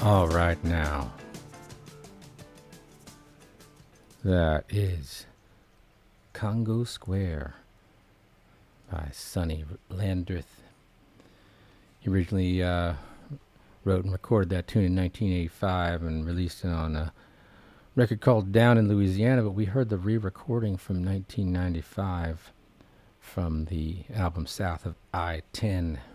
All right, now. That is Congo Square by Sonny Landreth. He originally wrote and recorded that tune in 1985 and released it on a record called Down in Louisiana, but we heard the re-recording from 1995 from the album South of I-10